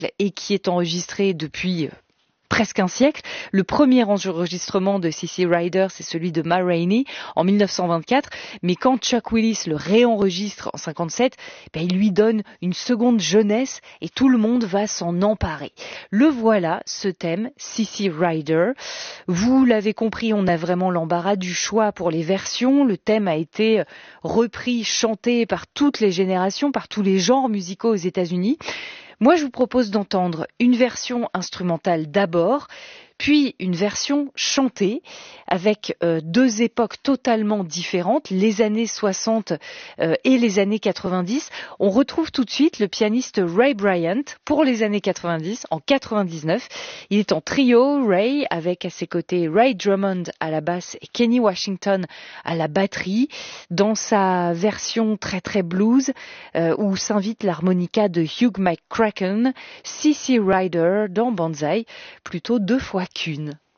et qui est enregistré depuis presque un siècle. Le premier enregistrement de CC Rider, c'est celui de Ma Rainey en 1924. Mais quand Chuck Willis le réenregistre en 57, il lui donne une seconde jeunesse et tout le monde va s'en emparer. Le voilà, ce thème, CC Rider. Vous l'avez compris, on a vraiment l'embarras du choix pour les versions. Le thème a été repris, chanté par toutes les générations, par tous les genres musicaux aux États-Unis. Moi, je vous propose d'entendre une version instrumentale d'abord, puis une version chantée avec deux époques totalement différentes, les années 60 et les années 90. On retrouve tout de suite le pianiste Ray Bryant pour les années 90, en 99. Il est en trio, Ray, avec à ses côtés Ray Drummond à la basse et Kenny Washington à la batterie, dans sa version très très blues, où s'invite l'harmonica de Hugh McCracken, CC Rider dans Banzai, plutôt deux fois qu'une.